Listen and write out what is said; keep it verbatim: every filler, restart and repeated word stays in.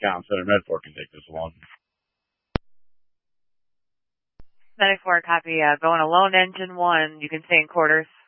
Town Center Medford can take this one. ninety-four, copy. Uh, going alone, engine one. You can stay in quarters.